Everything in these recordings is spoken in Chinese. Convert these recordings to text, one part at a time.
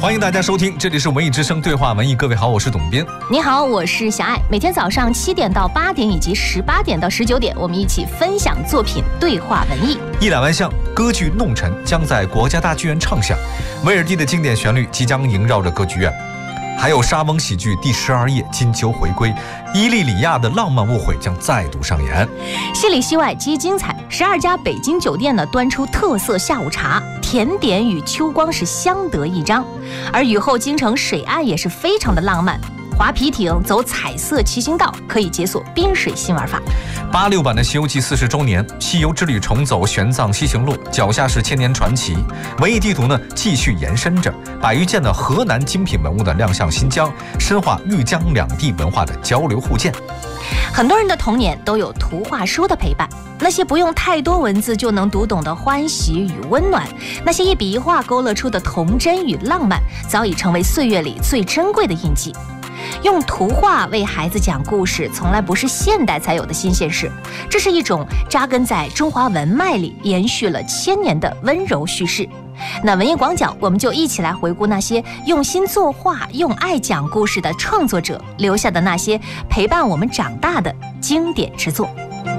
欢迎大家收听，这里是文艺之声对话文艺。各位好，我是董斌。 你好，我是小爱。每天早上7点到8点以及18点到19点，我们一起分享作品，对话文艺。 一览万象，歌剧《弄臣》将在国家大剧院唱响，威尔第的经典旋律即将萦绕着歌剧院。还有莎翁喜剧第12页金秋回归，伊莉里亚的浪漫误会将再度上演。 戏里戏外皆精彩，12家北京酒店呢端出特色下午茶，甜点与秋光是相得益彰。而雨后京城水岸也是非常的浪漫，划皮艇走彩色骑行道，可以解锁滨水新玩法。 86版的《西游记》40周年，西游之旅重走玄奘西行路，脚下是千年传奇。文艺地图呢继续延伸着，100余件的河南精品文物的亮相新疆，深化豫江两地文化的交流互鉴。 很多人的童年都有图画书的陪伴，那些不用太多文字就能读懂的欢喜与温暖，那些一笔一画勾勒出的童真与浪漫，早已成为岁月里最珍贵的印记。用图画为孩子讲故事，从来不是现代才有的新鲜事，这是一种扎根在中华文脉里延续了1000年的温柔叙事。那文艺广角，我们就一起来回顾那些用心作画、用爱讲故事的创作者留下的那些陪伴我们长大的经典之作。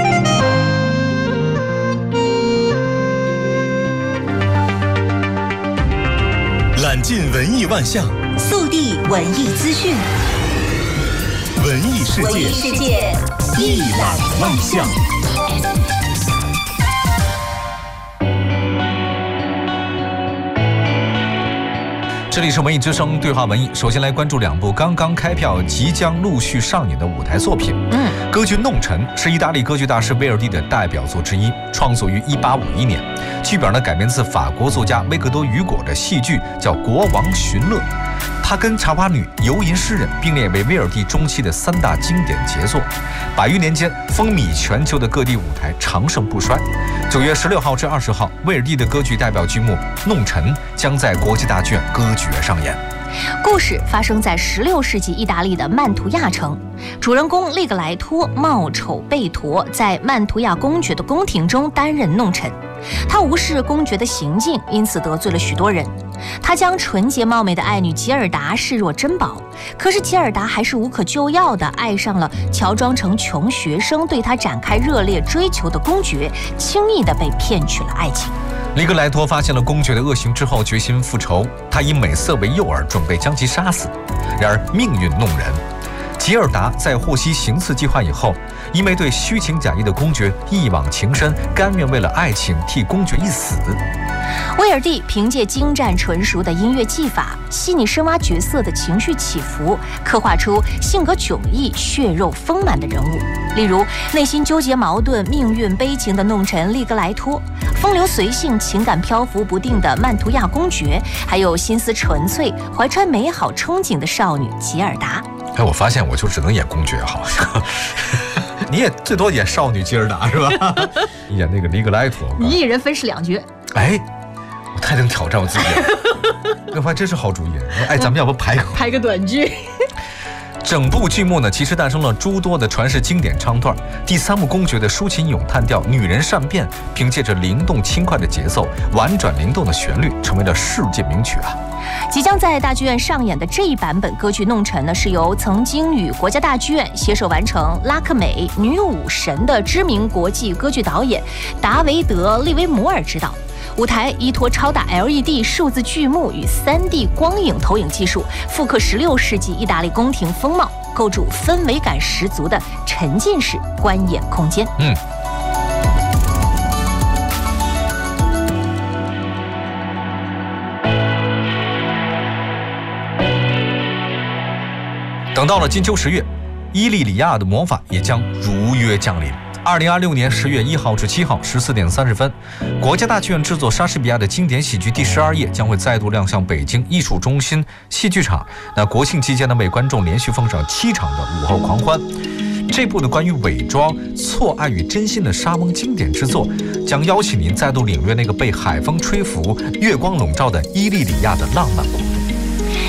揽尽文艺万象， 速递文艺资讯， 文艺世界一览万象。 这里是文艺之声对话文艺，首先来关注2部刚刚开票即将陆续上演的舞台作品。歌剧《弄臣》是意大利歌剧大师威尔第的代表作之一，创作于1851年。剧本呢改编自法国作家维克多·雨果的戏剧，叫《国王寻乐》。它跟《茶花女》《游吟诗人》并列为威尔第中期的3大经典杰作。100余年间，风靡全球的各地舞台长盛不衰。9月16号至20号，威尔第的歌剧代表剧目《弄臣》将在国际大剧院歌剧院上演。 故事发生在16世纪意大利的曼图亚城，主人公利格莱托貌丑贝陀在曼图亚公爵的宫廷中担任弄臣，他无视公爵的行径，因此得罪了许多人。他将纯洁貌美的爱女吉尔达视若珍宝，可是吉尔达还是无可救药地爱上了乔装成穷学生对他展开热烈追求的公爵，轻易地被骗取了爱情。 利格莱托发现了公爵的恶行之后，决心复仇。他以美色为诱饵，准备将其杀死。然而命运弄人，吉尔达在获悉行刺计划以后，因为对虚情假意的公爵一往情深，甘愿为了爱情替公爵一死。 威尔第凭借精湛纯熟的音乐技法，细腻深挖角色的情绪起伏，刻画出性格迥异、血肉丰满的人物。例如，内心纠结矛盾、命运悲情的弄臣利格莱托，风流随性、情感漂浮不定的曼图亚公爵，还有心思纯粹、怀揣美好憧憬的少女吉尔达。 我发现我就只能演公爵，好像你也最多演少女吉尔达是吧？你演那个利格莱托， 你一人分饰2角。 我太能挑战我自己了，我发现这是好主意。咱们要不拍个短剧？ 整部剧目呢，其实诞生了诸多的传世经典唱段。第3幕公爵的抒情咏叹调《女人善变》，凭借着灵动轻快的节奏、婉转灵动的旋律，成为了世界名曲啊。 即将在大剧院上演的这一版本歌剧《弄臣》呢，是由曾经与国家大剧院携手完成《拉克美女武神》的知名国际歌剧导演达维德·利维摩尔执导。舞台依托超大 LED 数字剧幕与3D 光影投影技术，复刻16世纪意大利宫廷风貌，构筑氛围感十足的沉浸式观演空间。 等到了金秋10月，伊莉里亚的魔法也将如约降临。2026年10月1号至7号14点30分，国家大剧院制作莎士比亚的经典喜剧第12页将会再度亮相北京艺术中心戏剧场。那国庆期间呢，为观众连续奉上7场的午后狂欢。这部的关于伪装、错爱与真心的莎翁经典之作，将邀请您再度领略那个被海风吹拂、月光笼罩的伊莉里亚的浪漫国度。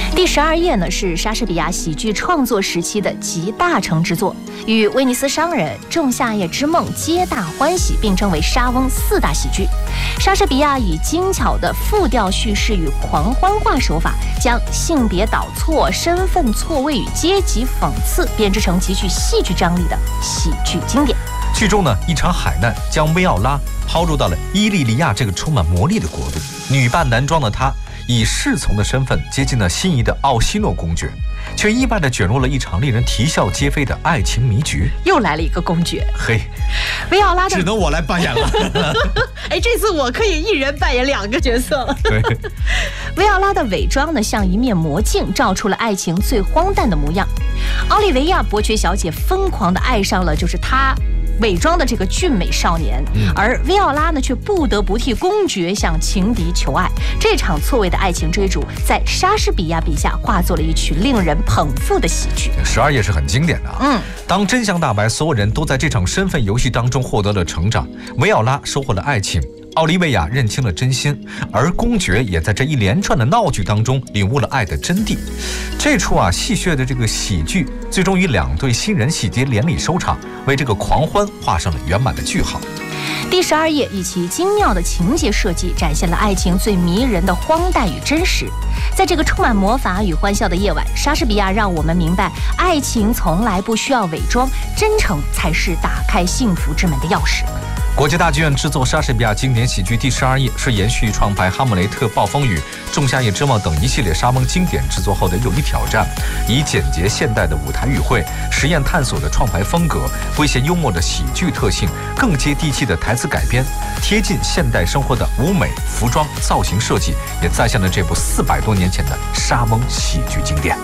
第12页呢是莎士比亚喜剧创作时期的集大成之作，与威尼斯商人、仲夏夜之梦皆大欢喜并称为莎翁4大喜剧。莎士比亚以精巧的复调叙事与狂欢化手法，将性别倒错、身份错位与阶级讽刺编织成极具戏剧张力的喜剧经典。 剧中呢，一场海难将薇奥拉抛入到了伊利里亚这个充满魔力的国度，女扮男装的她以侍从的身份接近了心仪的奥西诺公爵，却意外地卷入了一场令人啼笑皆非的爱情迷局。 又来了一个公爵， 嘿， 薇奥拉的只能我来扮演了。 哎，这次我可以一人扮演2个角色了。 对， 薇奥拉的伪装呢，像一面魔镜，照出了爱情最荒诞的模样。奥利维亚伯爵小姐疯狂地爱上了就是她伪装的这个俊美少年，而薇奥拉呢却不得不替公爵向情敌求爱。这场错位的爱情追逐，在莎士比亚笔下化作了一曲令人捧腹的喜剧。 12页是很经典的啊。当真相大白，所有人都在这场身份游戏当中获得了成长。薇奥拉收获了爱情，奥利维亚认清了真心，而公爵也在这一连串的闹剧当中领悟了爱的真谛。这出戏谑的这个喜剧，最终以2对新人喜结连理收场，为这个狂欢画上了圆满的句号。 第12页以其精妙的情节设计，展现了爱情最迷人的荒诞与真实。在这个充满魔法与欢笑的夜晚，莎士比亚让我们明白，爱情从来不需要伪装，真诚才是打开幸福之门的钥匙。 国际大剧院制作莎士比亚经典喜剧第12页，是延续创排《哈姆雷特》《暴风雨》《仲夏夜之梦》等一系列莎翁经典制作后的又一挑战，以简洁现代的舞台语汇、实验探索的创排风格、诙谐幽默的喜剧特性、更接地气的台词改编、贴近现代生活的舞美、服装、造型设计，也再现了这部400多年前的莎翁喜剧经典。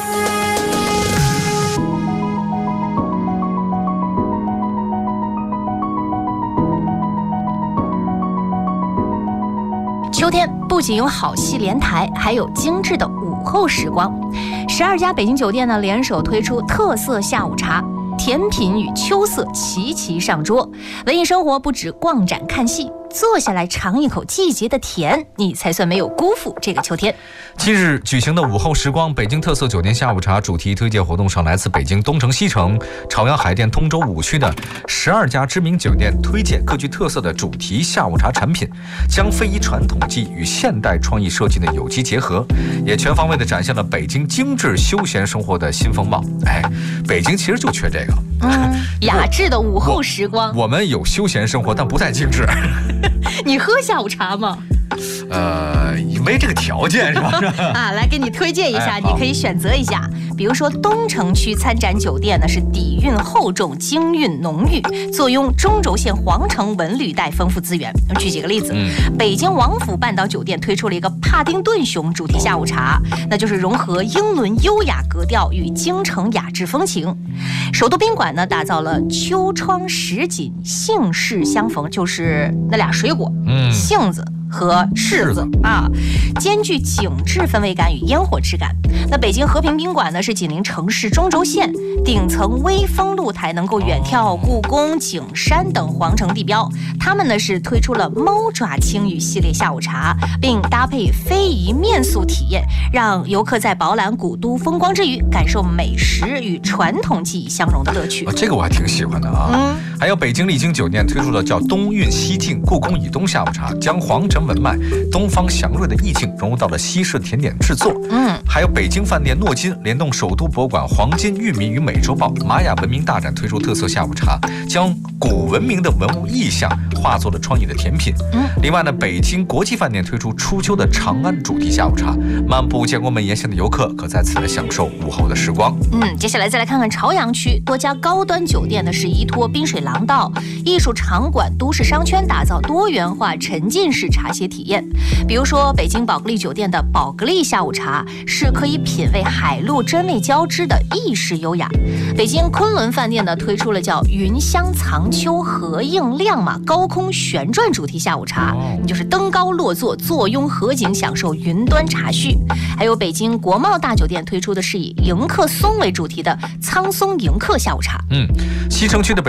秋天不仅有好戏连台，还有精致的午后时光。12家北京酒店呢联手推出特色下午茶，甜品与秋色齐齐上桌。文艺生活不止逛展看戏，坐下来尝一口季节的甜，你才算没有辜负这个秋天。 近日举行的午后时光北京特色酒店下午茶主题推介活动上，来自北京东城、西城、朝阳海淀、通州5区的12家知名酒店推荐各具特色的主题下午茶产品，将非遗传统技艺与现代创意设计的有机结合，也全方位地展现了北京精致休闲生活的新风貌。北京其实就缺这个， 雅致的午后时光。 我们有休闲生活，但不太精致。 你喝下午茶吗？ 没这个条件是吧？ 来给你推荐一下，你可以选择一下。比如说东城区参展酒店呢是底蕴厚重、京韵浓郁，坐拥中轴线皇城文旅带丰富资源。举几个例子，北京王府半岛酒店推出了一个帕丁顿熊主题下午茶，那就是融合英伦优雅格调与京城雅致风情。首都宾馆呢打造了秋窗什锦杏柿相逢，就是那俩水果，杏子和柿子兼具景致氛围感与烟火质感。那北京和平宾馆呢是紧邻城市中轴线，顶层微风露台能够远眺故宫、景山等皇城地标。他们呢是推出了猫爪青鱼系列下午茶，并搭配非遗面塑体验，让游客在饱览古都风光之余，感受美食与传统技艺相融的乐趣。 这个我还挺喜欢的啊。还有北京丽晶酒店推出了叫东韵西境故宫以东下午茶，将皇城文脉、东方祥瑞的意境融入到了西式甜点制作。还有北京饭店诺金联动首都博物馆黄金玉米与美洲豹玛雅文明大展推出特色下午茶，将古文明的文物意象化作了创意的甜品。另外呢，北京国际饭店推出初秋的长安主题下午茶，漫步建国门沿线的游客可在此享受午后的时光。 接下来再来看看朝阳区多家高端酒店呢是依托滨水廊道、艺术场馆、都市商圈打造多元化沉浸式茶歇体验。比如说北京宝格丽酒店的宝格丽下午茶是可以品味海陆真味交织的意式优雅。北京昆仑饭店呢推出了叫云香藏秋合映亮马高空旋转主题下午茶，你就是登高落座、坐拥河景，享受云端茶叙。还有北京国贸大酒店推出的是以迎客松为主题的苍松迎客下午茶。 西城区的北京民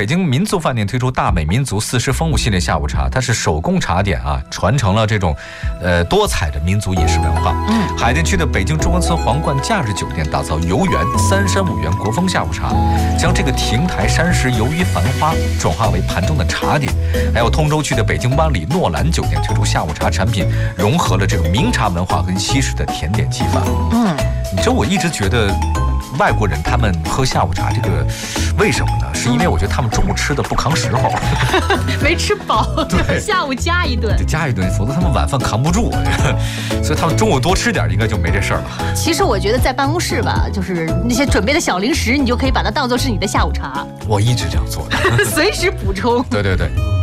族饭店推出大美民族四时风物系列下午茶，它是手工茶点啊，传承了这种多彩的民族饮食文化。海淀区的北京中关村皇冠假日酒店打造游园3山5园国风下午茶，将这个亭台山石游于繁花转化为盘中的茶点。还有通州区的北京湾里诺兰酒店推出下午茶产品，融合了这个名茶文化跟西式的甜点技法。你知道我一直觉得外国人他们喝下午茶这个为什么呢？是因为我觉得他们中午吃的不扛时候， 没吃饱，对，下午加一顿， 否则他们晚饭扛不住，所以他们中午多吃点应该就没这事儿了。 其实我觉得在办公室吧，就是那些准备的小零食，你就可以把它当做是你的下午茶。 我一直这样做的， 随时补充。 对。